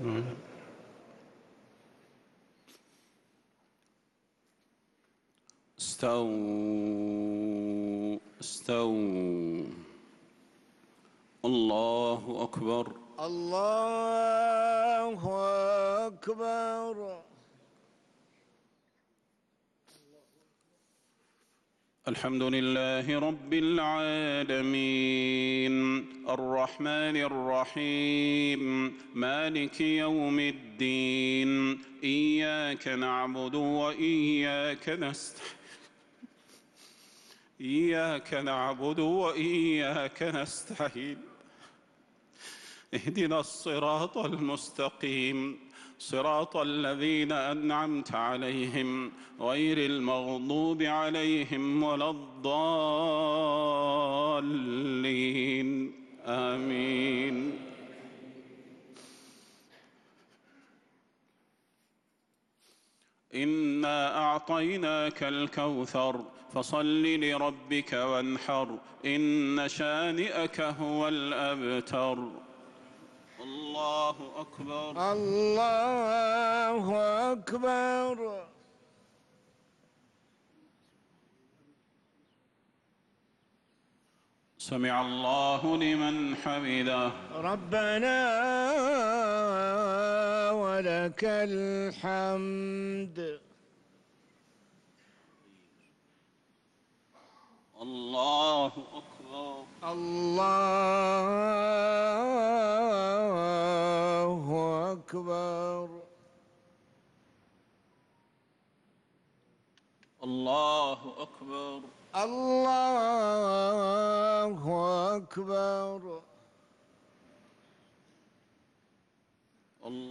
استووا استووا. الله أكبر. الله أكبر. الحمد لله رب العالمين الرحمن الرحيم مالك يوم الدين إياك نعبد وإياك نستعين اهدنا الصراط المستقيم صراط الذين أنعمت عليهم غير المغضوب عليهم ولا الضالين آمين. إنا أعطيناك الكوثر فصل لربك وانحر إن شانئك هو الأبتر. الله أكبر. الله أكبر. سمع الله لمن حمده. ربنا ولك الحمد. الله أكبر. الله أكبر. الله أكبر. الله أكبر.